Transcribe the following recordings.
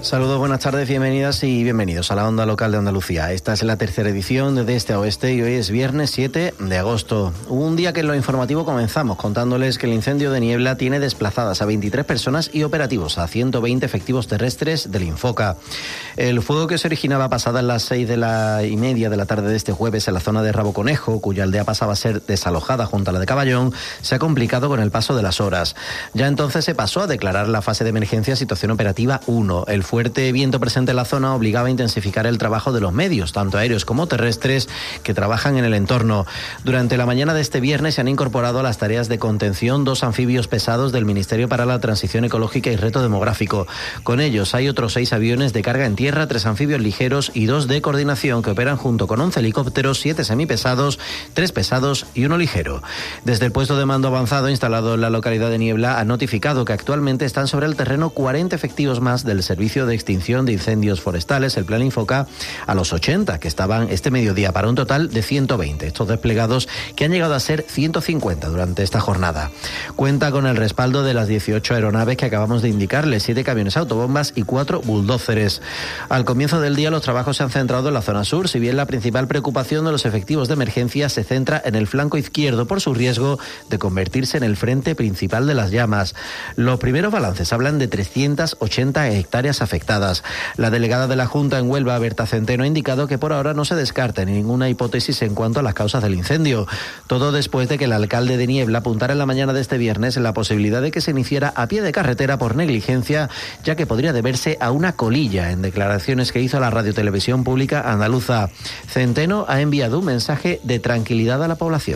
Saludos, buenas tardes, bienvenidas y bienvenidos a la Onda Local de Andalucía. Esta es la tercera edición de Este a Oeste y hoy es viernes 7 de agosto. Un día que en lo informativo comenzamos contándoles que el incendio de Niebla tiene desplazadas a 23 personas y operativos a 120 efectivos terrestres del Infoca. El fuego que se originaba pasadas las 6:30 de la tarde de este jueves en la zona de Rabo Conejo, cuya aldea pasaba a ser desalojada junto a la de Caballón, se ha complicado con el paso de las horas. Ya entonces se pasó a declarar la fase de emergencia situación operativa 1. El fuerte viento presente en la zona obligaba a intensificar el trabajo de los medios, tanto aéreos como terrestres, que trabajan en el entorno. Durante la mañana de este viernes se han incorporado a las tareas de contención 2 anfibios pesados del Ministerio para la Transición Ecológica y Reto Demográfico. Con ellos hay otros 6 aviones de carga en tierra, 3 anfibios ligeros y 2 de coordinación que operan junto con 11 helicópteros, 7 semipesados, 3 pesados y 1 ligero. Desde el puesto de mando avanzado instalado en la localidad de Niebla ha notificado que actualmente están sobre el terreno 40 efectivos más del Servicio de Extinción de Incendios Forestales, el Plan Infoca, a los 80 que estaban este mediodía, para un total de 120. Estos desplegados que han llegado a ser 150 durante esta jornada. Cuenta con el respaldo de las 18 aeronaves que acabamos de indicarles, 7 camiones autobombas y 4 bulldóceres. Al comienzo del día los trabajos se han centrado en la zona sur, si bien la principal preocupación de los efectivos de emergencia se centra en el flanco izquierdo por su riesgo de convertirse en el frente principal de las llamas. Los primeros balances hablan de 380 hectáreas afectadas. La delegada de la Junta en Huelva, Berta Centeno, ha indicado que por ahora no se descarta ninguna hipótesis en cuanto a las causas del incendio. Todo después de que el alcalde de Niebla apuntara en la mañana de este viernes la posibilidad de que se iniciara a pie de carretera por negligencia, ya que podría deberse a una colilla, en declaraciones que hizo a la radiotelevisión pública andaluza. Centeno ha enviado un mensaje de tranquilidad a la población.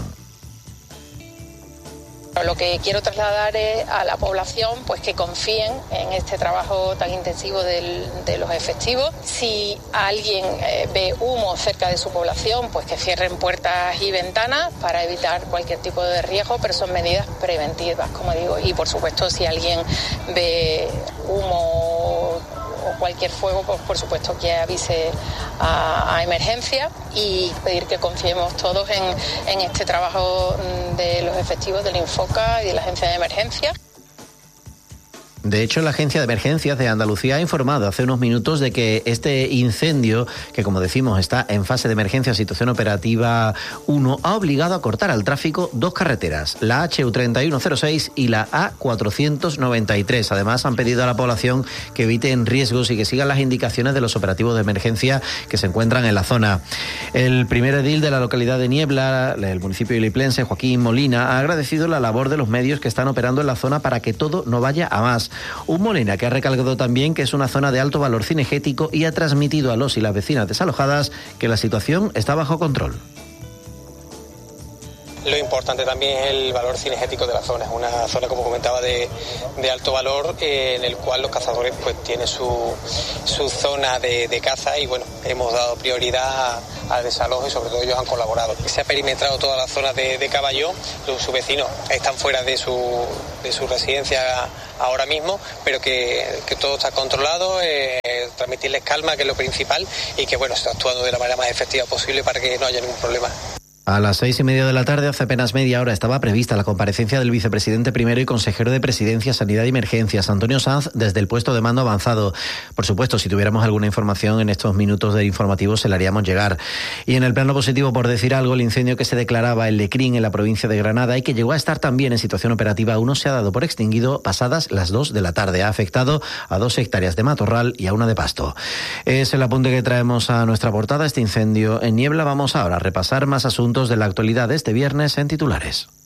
Lo que quiero trasladar es a la población pues que confíen en este trabajo tan intensivo de los efectivos. Si alguien ve humo cerca de su población, pues que cierren puertas y ventanas para evitar cualquier tipo de riesgo, pero son medidas preventivas, como digo. Y por supuesto, si alguien ve humo o cualquier fuego, pues por supuesto que avise a emergencia y pedir que confiemos todos en este trabajo de los efectivos del Infoca y de la Agencia de Emergencia. De hecho, la Agencia de Emergencias de Andalucía ha informado hace unos minutos de que este incendio, que como decimos está en fase de emergencia situación operativa 1, ha obligado a cortar al tráfico 2 carreteras, la HU3106 y la A493. Además, han pedido a la población que eviten riesgos y que sigan las indicaciones de los operativos de emergencia que se encuentran en la zona. El primer edil de la localidad de Niebla, el municipio iliplense, Joaquín Molina, ha agradecido la labor de los medios que están operando en la zona para que todo no vaya a más. Un Molina que ha recalcado también que es una zona de alto valor cinegético y ha transmitido a los y las vecinas desalojadas que la situación está bajo control. Lo importante también es el valor cinegético de la zona. Es una zona, como comentaba, de alto valor, en el cual los cazadores pues tienen su zona de caza y bueno, hemos dado prioridad al desalojo y sobre todo ellos han colaborado. Se ha perimetrado toda la zona de Caballón, sus vecinos están fuera de su residencia ahora mismo, pero que todo está controlado, transmitirles calma, que es lo principal, y que bueno, se está actuando de la manera más efectiva posible para que no haya ningún problema. A las 6:30 de la tarde, hace apenas media hora, estaba prevista la comparecencia del vicepresidente primero y consejero de Presidencia, Sanidad y Emergencias, Antonio Sanz, desde el puesto de mando avanzado. Por supuesto, si tuviéramos alguna información en estos minutos de informativo, se la haríamos llegar. Y en el plano positivo, por decir algo, el incendio que se declaraba en Lecrín, en la provincia de Granada, y que llegó a estar también en situación operativa 1, se ha dado por extinguido pasadas las 2 de la tarde. Ha afectado a 2 hectáreas de matorral y a 1 de pasto. Es el apunte que traemos a nuestra portada, este incendio en Niebla. Vamos ahora a repasar más asuntos de la actualidad de este viernes en titulares.